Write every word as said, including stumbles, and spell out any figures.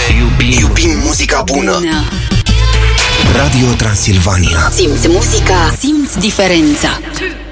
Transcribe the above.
iubim, iubim muzica bună. bună. Radio Transilvania. Simți muzica, simți diferența.